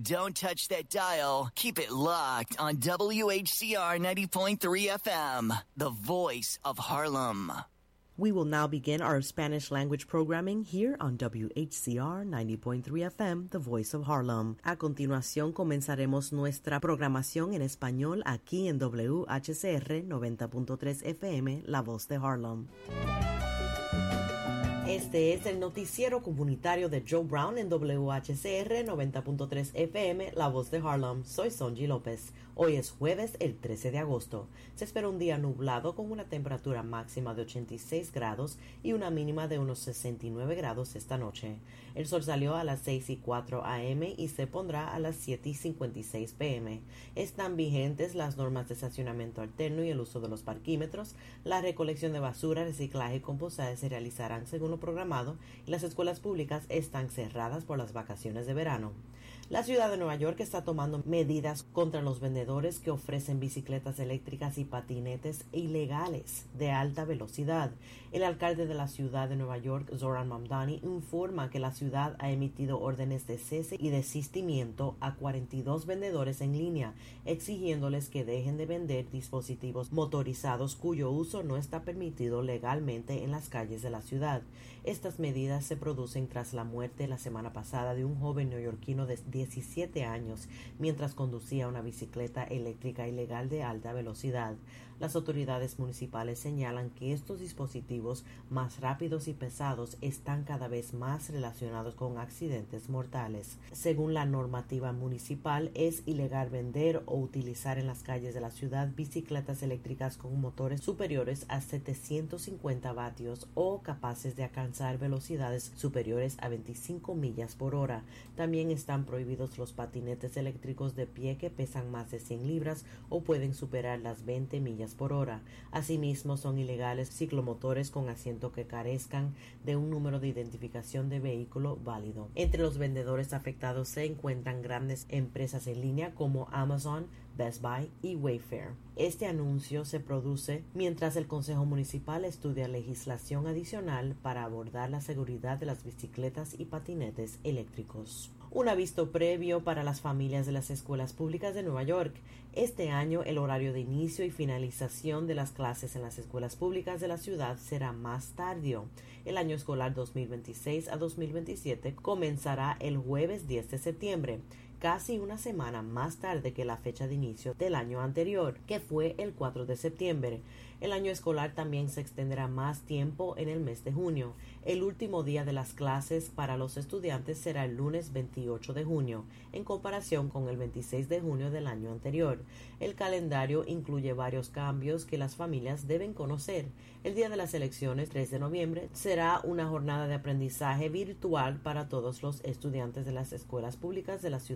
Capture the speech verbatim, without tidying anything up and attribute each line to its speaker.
Speaker 1: Don't touch that dial. Keep it locked on W H C R ninety point three F M, the voice of Harlem.
Speaker 2: We will now begin our Spanish language programming here on W H C R ninety point three F M, the voice of Harlem. A continuación comenzaremos nuestra programación en español aquí en W H C R noventa punto tres F M, la voz de Harlem. Este es el noticiero comunitario de Joe Brown en W H C R noventa punto tres F M, la voz de Harlem. Soy Sonji López. Hoy es jueves, el trece de agosto. Se espera un día nublado con una temperatura máxima de ochenta y seis grados y una mínima de unos sesenta y nueve grados esta noche. El sol salió a las seis y cuatro a m y se pondrá a las siete y cincuenta y seis p m. Están vigentes las normas de estacionamiento alterno y el uso de los parquímetros. La recolección de basura, reciclaje y compostaje se realizarán según lo programado y las escuelas públicas están cerradas por las vacaciones de verano. La ciudad de Nueva York está tomando medidas contra los vendedores que ofrecen bicicletas eléctricas y patinetes ilegales de alta velocidad. El alcalde de la ciudad de Nueva York, Zohran Mamdani, informa que la ciudad ha emitido órdenes de cese y desistimiento a cuarenta y dos vendedores en línea, exigiéndoles que dejen de vender dispositivos motorizados cuyo uso no está permitido legalmente en las calles de la ciudad. Estas medidas se producen tras la muerte la semana pasada de un joven neoyorquino de diecisiete años mientras conducía una bicicleta eléctrica ilegal de alta velocidad. Las autoridades municipales señalan que estos dispositivos más rápidos y pesados están cada vez más relacionados con accidentes mortales. Según la normativa municipal, es ilegal vender o utilizar en las calles de la ciudad bicicletas eléctricas con motores superiores a setecientos cincuenta vatios o capaces de alcanzar velocidades superiores a veinticinco millas por hora. También están prohibidos los patinetes eléctricos de pie que pesan más de cien libras o pueden superar las veinte millas por hora. Asimismo, son ilegales ciclomotores con asiento que carezcan de un número de identificación de vehículo válido. Entre los vendedores afectados se encuentran grandes empresas en línea como Amazon, Best Buy y Wayfair. Este anuncio se produce mientras el Consejo Municipal estudia legislación adicional para abordar la seguridad de las bicicletas y patinetes eléctricos. Un aviso previo para las familias de las escuelas públicas de Nueva York. Este año el horario de inicio y finalización de las clases en las escuelas públicas de la ciudad será más tardío. El año escolar dos mil veintiséis a dos mil veintisiete comenzará el jueves diez de septiembre. Casi una semana más tarde que la fecha de inicio del año anterior, que fue el cuatro de septiembre. El año escolar también se extenderá más tiempo en el mes de junio. El último día de las clases para los estudiantes será el lunes veintiocho de junio, en comparación con el veintiséis de junio del año anterior. El calendario incluye varios cambios que las familias deben conocer. El día de las elecciones, tres de noviembre, será una jornada de aprendizaje virtual para todos los estudiantes de las escuelas públicas de la ciudad